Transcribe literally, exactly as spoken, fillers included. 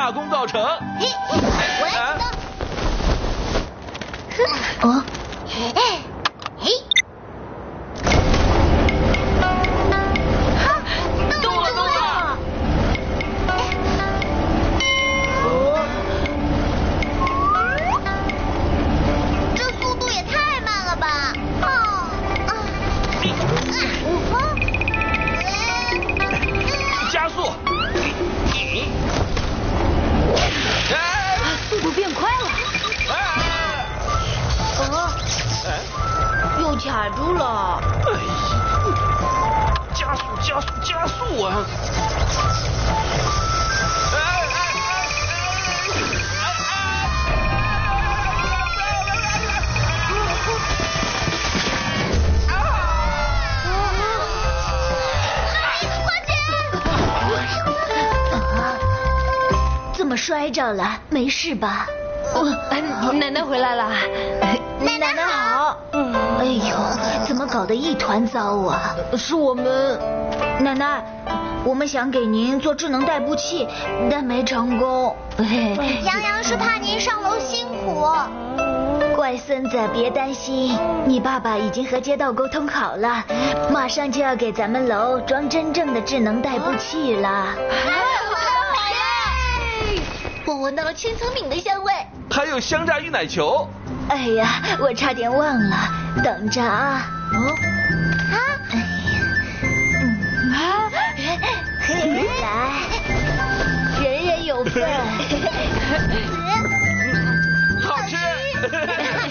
大功告成。 嘿，我来启动。哦，嘿，嘿，哈，动了动了。哦，这速度也太慢了吧！哦，啊，啊， 加速。 速度变快了。哦，又卡住了。 哎呀，加速加速加速啊！ 怎么摔着了？没事吧？ 哦，奶奶回来了。 奶奶好。哎呦，怎么搞得一团糟啊？ 是我们， 奶奶，我们想给您做智能代步器，但没成功。杨洋是怕您上楼辛苦。乖孙子，别担心，你爸爸已经和街道沟通好了，马上就要给咱们楼装真正的智能代步器了。 我闻到了千层饼的香味， 还有香炸鱼奶球。 哎呀，我差点忘了，等着啊。哦，啊，哎呀，嗯啊，来，人人有份。 好吃。